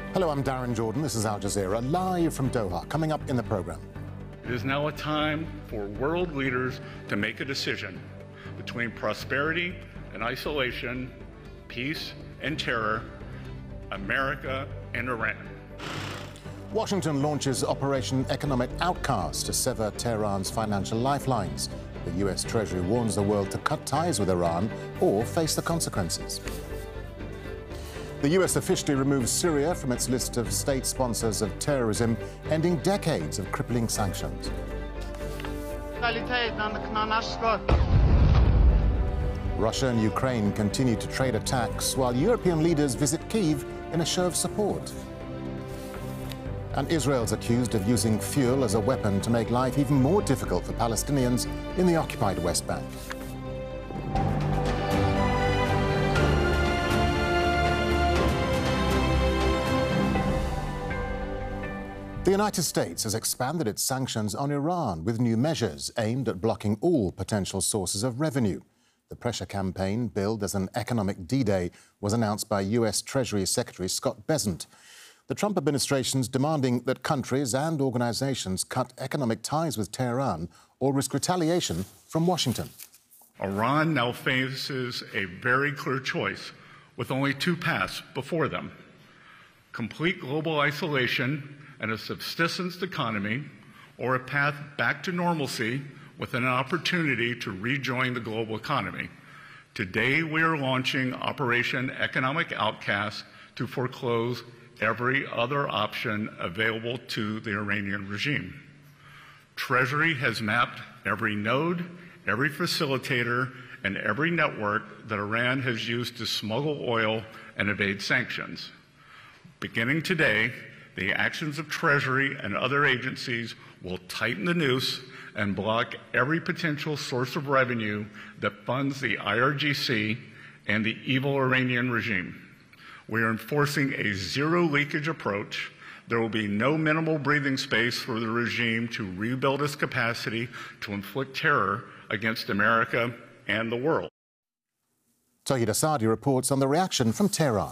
Hello, I'm Darren Jordan. This is Al Jazeera, live from Doha. Coming up in the program. It is now a time for world leaders to make a decision between prosperity and isolation, peace and terror, America and Iran. Washington launches Operation Economic Outcast to sever Tehran's financial lifelines. The US Treasury warns the world to cut ties with Iran or face the consequences. The US officially removes Syria from its list of state sponsors of terrorism, ending decades of crippling sanctions. Russia and Ukraine continue to trade attacks while European leaders visit Kyiv in a show of support. And Israel's accused of using fuel as a weapon to make life even more difficult for Palestinians in the occupied West Bank. The United States has expanded its sanctions on Iran with new measures aimed at blocking all potential sources of revenue. The pressure campaign, billed as an economic D-Day, was announced by US Treasury Secretary Scott Bessent. The Trump administration's demanding that countries and organizations cut economic ties with Tehran or risk retaliation from Washington. Iran now faces a very clear choice with only two paths before them: complete global isolation and a subsistence economy, or a path back to normalcy with an opportunity to rejoin the global economy. Today, we are launching Operation Economic Outcast to foreclose every other option available to the Iranian regime. Treasury has mapped every node, every facilitator, and every network that Iran has used to smuggle oil and evade sanctions. Beginning today, the actions of Treasury and other agencies will tighten the noose and block every potential source of revenue that funds the IRGC and the evil Iranian regime. We are enforcing a zero-leakage approach. There will be no minimal breathing space for the regime to rebuild its capacity to inflict terror against America and the world. Tawhid Asadi reports on the reaction from Tehran.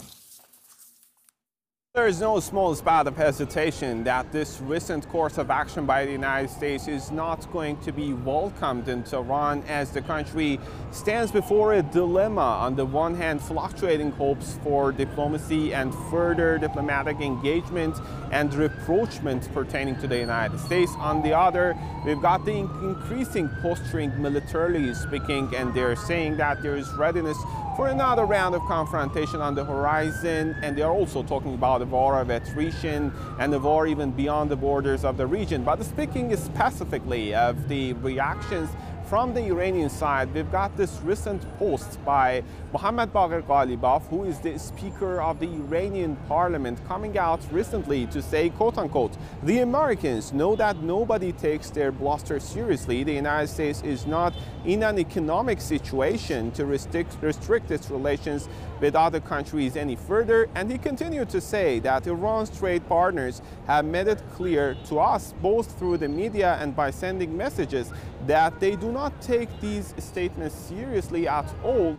There is no small spot of hesitation that this recent course of action by the United States is not going to be welcomed in Tehran, as the country stands before a dilemma. On the one hand, fluctuating hopes for diplomacy and further diplomatic engagement and rapprochement pertaining to the United States. On the other, we've got the increasing posturing militarily speaking, and they're saying that there is readiness for another round of confrontation on the horizon, and they are also talking about a war of attrition and a war even beyond the borders of the region. But speaking specifically of the reactions from the Iranian side, we've got this recent post by Mohammad Bagher Ghalibaf, who is the Speaker of the Iranian Parliament, coming out recently to say, quote-unquote, the Americans know that nobody takes their bluster seriously. The United States is not in an economic situation to restrict its relations with other countries any further. And he continued to say that Iran's trade partners have made it clear to us, both through the media and by sending messages, that they do not take these statements seriously at all.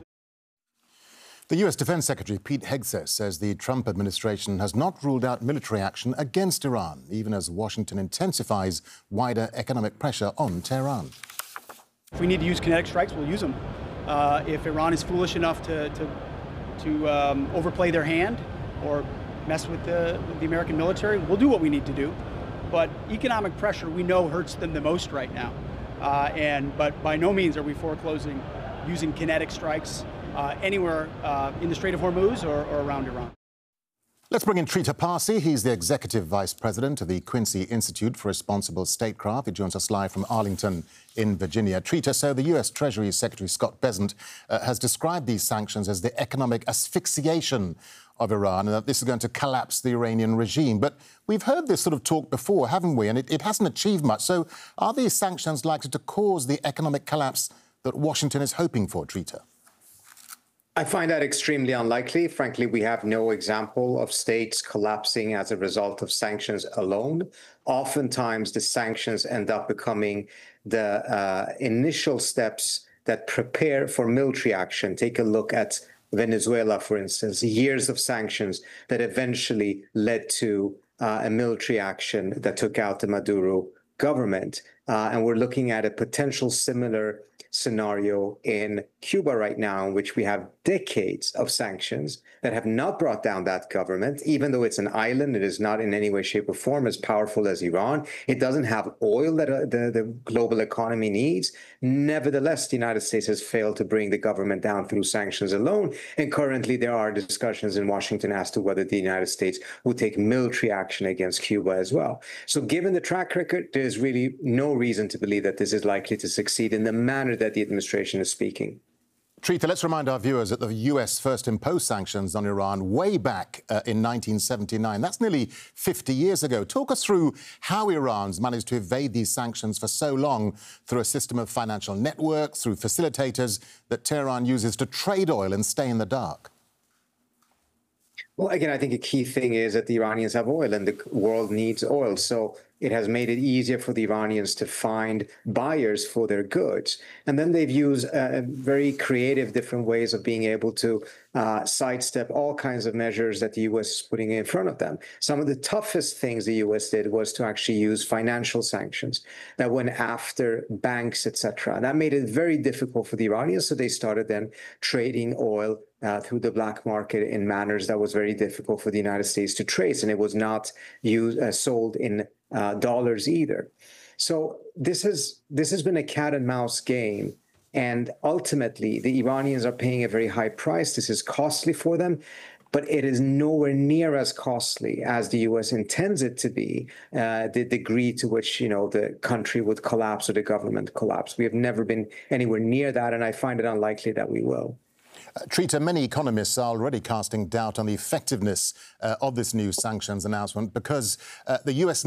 The US Defense Secretary Pete Hegseth says the Trump administration has not ruled out military action against Iran, even as Washington intensifies wider economic pressure on Tehran. If we need to use kinetic strikes, we'll use them. If Iran is foolish enough to overplay their hand or mess with the American military, we'll do what we need to do. But economic pressure, we know, hurts them the most right now. But by no means are we foreclosing using kinetic strikes anywhere in the Strait of Hormuz or around Iran. Let's bring in Trita Parsi. He's the Executive Vice President of the Quincy Institute for Responsible Statecraft. He joins us live from Arlington in Virginia. Trita, so the US Treasury Secretary Scott Bessent has described these sanctions as the economic asphyxiation of Iran, and that this is going to collapse the Iranian regime. But we've heard this sort of talk before, haven't we? And it hasn't achieved much. So are these sanctions likely to cause the economic collapse that Washington is hoping for, Trita? I find that extremely unlikely. Frankly, we have no example of states collapsing as a result of sanctions alone. Oftentimes, the sanctions end up becoming the initial steps that prepare for military action. Take a look at Venezuela, for instance, years of sanctions that eventually led to a military action that took out the Maduro government. And we're looking at a potential similar scenario in Cuba right now, in which we have decades of sanctions that have not brought down that government. Even though it's an island, it is not in any way, shape, or form as powerful as Iran. It doesn't have oil that the global economy needs. Nevertheless, the United States has failed to bring the government down through sanctions alone. And currently, there are discussions in Washington as to whether the United States would take military action against Cuba as well. So given the track record, there's really no reason to believe that this is likely to succeed in the manner that the administration is speaking. Trita, let's remind our viewers that the US first imposed sanctions on Iran way back in 1979. That's nearly 50 years ago. Talk us through how Iran's managed to evade these sanctions for so long through a system of financial networks, through facilitators that Tehran uses to trade oil and stay in the dark. Well, again, I think a key thing is that the Iranians have oil and the world needs oil. So it has made it easier for the Iranians to find buyers for their goods. And then they've used very creative different ways of being able to sidestep all kinds of measures that the U.S. is putting in front of them. Some of the toughest things the U.S. did was to actually use financial sanctions that went after banks, etc. And that made it very difficult for the Iranians. So they started then trading oil through the black market in manners that was very difficult for the United States to trace. And it was not sold in dollars either. So this has been a cat and mouse game. And ultimately, the Iranians are paying a very high price. This is costly for them, but it is nowhere near as costly as the U.S. intends it to be, the degree to which, the country would collapse or the government collapse. We have never been anywhere near that, and I find it unlikely that we will. Trita, many economists are already casting doubt on the effectiveness of this new sanctions announcement because the US